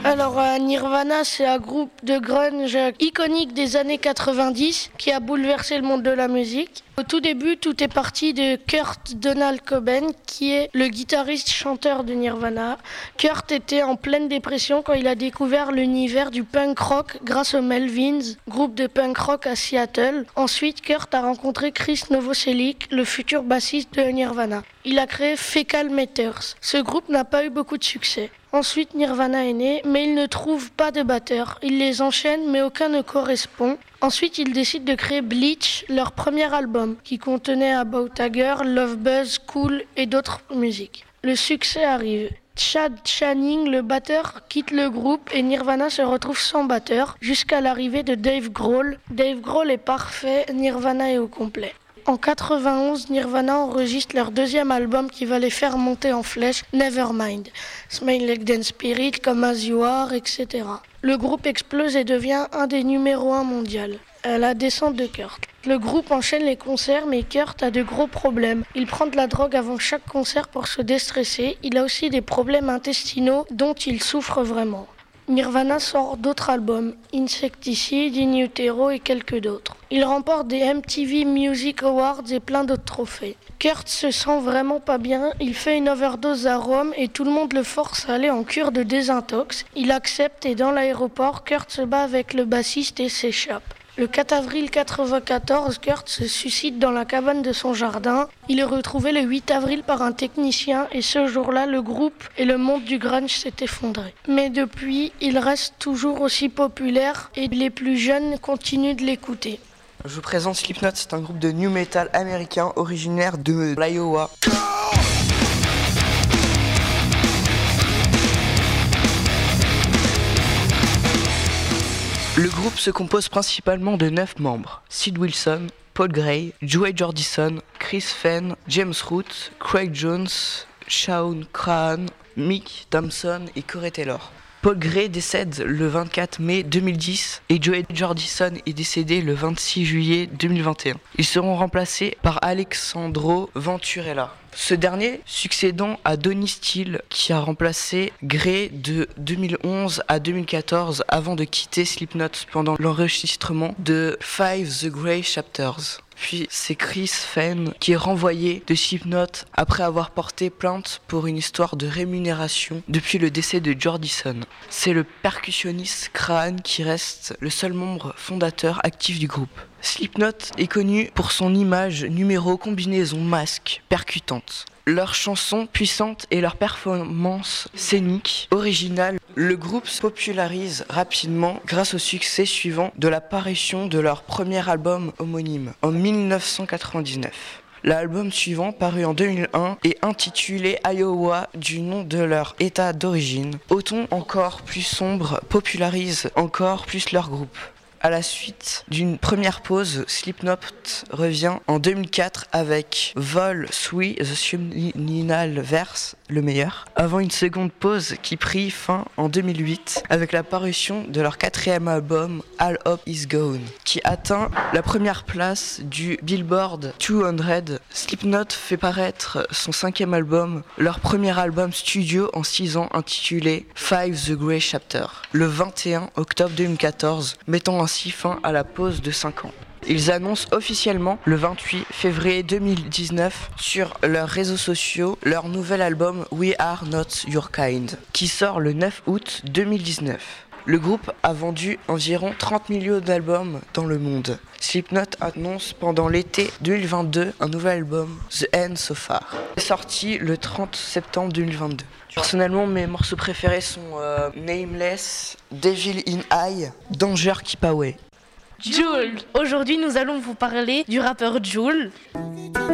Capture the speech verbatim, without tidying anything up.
Alors euh, Nirvana, c'est un groupe de grunge iconique des années quatre-vingt-dix qui a bouleversé le monde de la musique. Au tout début, tout est parti de Kurt Donald Cobain, qui est le guitariste-chanteur de Nirvana. Kurt était en pleine dépression quand il a découvert l'univers du punk rock grâce aux Melvins, groupe de punk rock à Seattle. Ensuite, Kurt a rencontré Chris Novoselic, le futur bassiste de Nirvana. Il a créé Fecal Matters. Ce groupe n'a pas eu beaucoup de succès. Ensuite, Nirvana est né, mais il ne trouve pas de batteur. Il les enchaîne, mais aucun ne correspond. Ensuite, ils décident de créer Bleach, leur premier album, qui contenait About a Girl, Love Buzz, Cool et d'autres musiques. Le succès arrive. Chad Channing, le batteur, quitte le groupe et Nirvana se retrouve sans batteur jusqu'à l'arrivée de Dave Grohl. Dave Grohl est parfait, Nirvana est au complet. En quatre-vingt-onze, Nirvana enregistre leur deuxième album qui va les faire monter en flèche, Nevermind, Smile Like Teen Spirit, Come As You Are, et cetera. Le groupe explose et devient un des numéros un mondial. À la descente de Kurt. Le groupe enchaîne les concerts, mais Kurt a de gros problèmes. Il prend de la drogue avant chaque concert pour se déstresser. Il a aussi des problèmes intestinaux dont il souffre vraiment. Nirvana sort d'autres albums, Insecticide, In Utero et quelques d'autres. Il remporte des M T V Music Awards et plein d'autres trophées. Kurt se sent vraiment pas bien, il fait une overdose à Rome et tout le monde le force à aller en cure de désintox. Il accepte et dans l'aéroport, Kurt se bat avec le bassiste et s'échappe. Le quatre avril quatre-vingt-quatorze, Kurt se suicide dans la cabane de son jardin. Il est retrouvé le huit avril par un technicien et ce jour-là, le groupe et le monde du grunge s'est effondré. Mais depuis, il reste toujours aussi populaire et les plus jeunes continuent de l'écouter. Je vous présente Slipknot, c'est un groupe de nu metal américain originaire de l'Iowa. Le groupe se compose principalement de neuf membres, Sid Wilson, Paul Gray, Joey Jordison, Chris Fenn, James Root, Craig Jones, Shawn Crahan, Mick Thompson et Corey Taylor. Paul Gray décède le vingt-quatre mai deux mille dix et Joey Jordison est décédé le vingt-six juillet deux mille vingt et un. Ils seront remplacés par Alexandro Venturella. Ce dernier succédant à Donnie Steele qui a remplacé Gray de deux mille onze à deux mille quatorze avant de quitter Slipknot pendant l'enregistrement de Five The Grey Chapters. Puis c'est Chris Fenn qui est renvoyé de Slipknot après avoir porté plainte pour une histoire de rémunération depuis le décès de Jordison. C'est le percussionniste Crahan qui reste le seul membre fondateur actif du groupe. Slipknot est connu pour son image, numéro, combinaison, masque, percutante. Leurs chansons puissantes et leurs performances scéniques originales, le groupe se popularise rapidement grâce au succès suivant de la parution de leur premier album homonyme en dix-neuf cent quatre-vingt-dix-neuf. L'album suivant, paru en deux mille un, est intitulé Iowa du nom de leur état d'origine. Au ton encore plus sombre, popularise encore plus leur groupe. À la suite d'une première pause, Slipknot revient en deux mille quatre avec Vol Sweet The Subliminal Verse, le meilleur, avant une seconde pause qui prit fin en deux mille huit avec la parution de leur quatrième album All Hope Is Gone, qui atteint la première place du Billboard deux cents. Slipknot fait paraître son cinquième album, leur premier album studio en six ans intitulé Five The Grey Chapter, le vingt et un octobre deux mille quatorze, mettant ainsi fin à la pause de cinq ans. Ils annoncent officiellement le vingt-huit février deux mille dix-neuf sur leurs réseaux sociaux leur nouvel album We Are Not Your Kind, qui sort le neuf août deux mille dix-neuf. Le groupe a vendu environ trente millions d'albums dans le monde. Slipknot annonce pendant l'été deux mille vingt-deux un nouvel album, The End So Far, sorti le trente septembre deux mille vingt-deux. Personnellement, mes morceaux préférés sont euh, Nameless, Devil in Eye, Danger Keep Away. Jul. Aujourd'hui, nous allons vous parler du rappeur Jul.